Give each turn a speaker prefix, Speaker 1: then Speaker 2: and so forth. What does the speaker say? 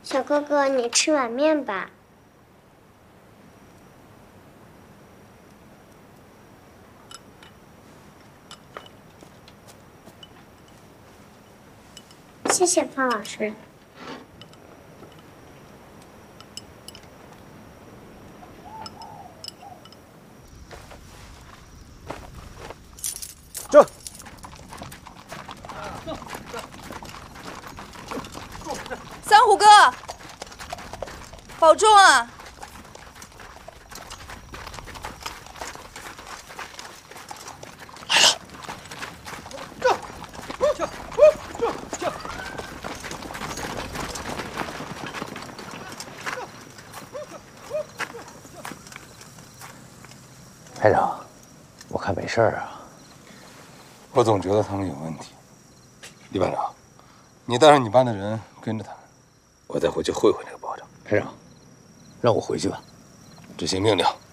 Speaker 1: 小哥哥，你吃碗面吧。谢谢方老师。
Speaker 2: 这。
Speaker 3: 三虎哥，保重啊！
Speaker 2: 来了！这。
Speaker 4: 排长，我看没事儿啊。
Speaker 5: 我总觉得他们有问题。李班长，你带上你班的人跟着他们，我再回去会会那个保长。
Speaker 4: 排长，让我回去吧。
Speaker 5: 执行命令。